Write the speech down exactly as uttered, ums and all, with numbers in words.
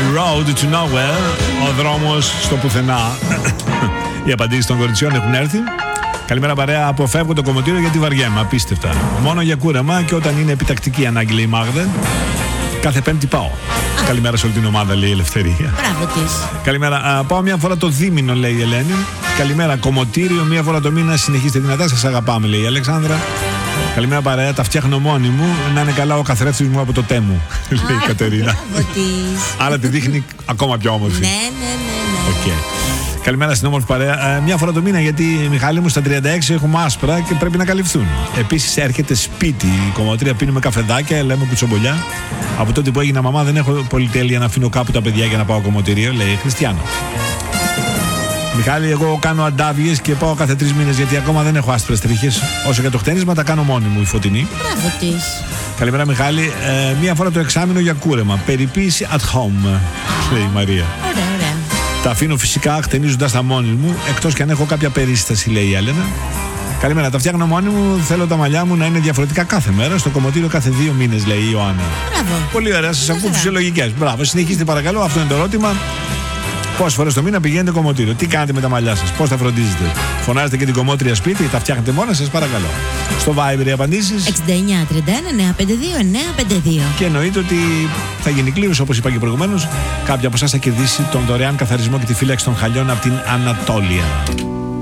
Road to Nowhere, ο δρόμος στο πουθενά. Οι απαντήσεις των κοριτσιών έχουν έρθει. Καλημέρα παρέα, αποφεύγω το κομμωτήριο γιατί βαριέμαι, απίστευτα. Μόνο για κούρεμα και όταν είναι επιτακτική ανάγκη, λέει η Μάγδα. Κάθε Πέμπτη πάω. Α. Καλημέρα σε όλη την ομάδα, λέει η Ελευθερία. Μπράβο της. Καλημέρα. Α, πάω μια φορά το δίμηνο, λέει η Ελένη. Καλημέρα, κομμωτήριο, μια φορά το μήνα. Συνεχίστε δυνατά, σας αγαπάμε, λέει η Αλεξάνδρα. Καλημέρα παρέα, τα φτιάχνω μόνη μου. Να είναι καλά ο καθρέφτης μου από το τέμου, λέει η Κατερίνα. Άρα τη δείχνει ακόμα πιο όμορφη. Ναι, ναι, ναι. ναι. Okay. Καλημέρα στην όμορφη παρέα. Ε, μια φορά το μήνα, γιατί Μιχάλη μου στα τριάντα έξι έχουμε άσπρα και πρέπει να καλυφθούν. Επίσης έρχεται σπίτι η κομμωτρία, πίνουμε καφεδάκια, λέμε κουτσομπολιά. Από τότε που έγινα μαμά δεν έχω πολυτέλεια να αφήνω κάπου τα παιδιά για να πάω κομμωτήριο, λέει η Χριστιανό. Μιχάλη, εγώ κάνω αντάβιες και πάω κάθε τρεις μήνες γιατί ακόμα δεν έχω άσπρες τρίχες. Όσο για το χτένισμα τα κάνω μόνη μου, η Φωτεινή. Μπράβο της. Καλημέρα, Μιχάλη. Ε, μία φορά το εξάμηνο για κούρεμα. Περιποίηση at home, λέει η Μαρία. Ωραία, ωραία. Τα αφήνω φυσικά χτενίζοντας τα μόνη μου, εκτός και αν έχω κάποια περίσταση, λέει η Έλενα. Καλημέρα, τα φτιάχνω μόνη μου. Θέλω τα μαλλιά μου να είναι διαφορετικά κάθε μέρα. Στο κομμωτήριο κάθε δύο μήνες, λέει η Ιωάννα. Μπράβο. Πολύ ωραία, σας ακούω φυσιολογικές. Μπράβο, συνεχίστε παρακαλώ. Αυτό είναι το ερώτημα. Πόσες φορές το μήνα πηγαίνετε κομμωτήριο, τι κάνετε με τα μαλλιά σας, πώς τα φροντίζετε, φωνάζετε και την κομμότρια σπίτι, τα φτιάχνετε μόνα σας, παρακαλώ. Στο Viber οι απαντήσεις εξήντα εννιά τριάντα ένα εννιακόσια πενήντα δύο εννιακόσια πενήντα δύο. Και εννοείται ότι θα γίνει κλήρωση, όπως είπα και προηγουμένως. Κάποια από εσάς θα κερδίσει τον δωρεάν καθαρισμό και τη φύλαξη των χαλιών από την Ανατόλια.